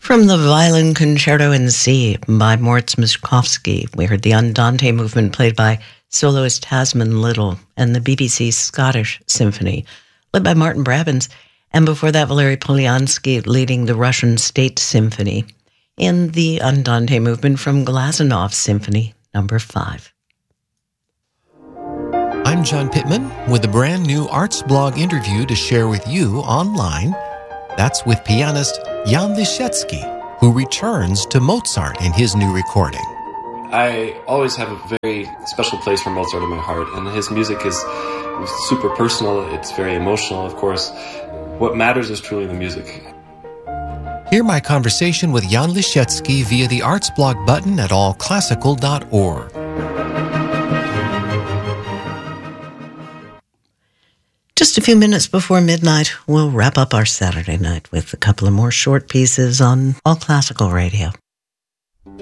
From the Violin Concerto in C by Moritz Miskowski, we heard the Andante movement played by soloist Tasman Little and the BBC Scottish Symphony, led by Martin Brabants, and before that Valery Polyansky leading the Russian State Symphony in the Andante movement from Glasanov's Symphony No. 5. I'm John Pittman with a brand new Arts Blog interview to share with you online. That's with pianist Jan Lisiecki, who returns to Mozart in his new recording. I always have a very special place for Mozart in my heart, and his music is super personal. It's very emotional, of course. What matters is truly the music. Hear my conversation with Jan Lisiecki via the Arts Blog button at allclassical.org. Just a few minutes before midnight, we'll wrap up our Saturday night with a couple of more short pieces on All Classical Radio.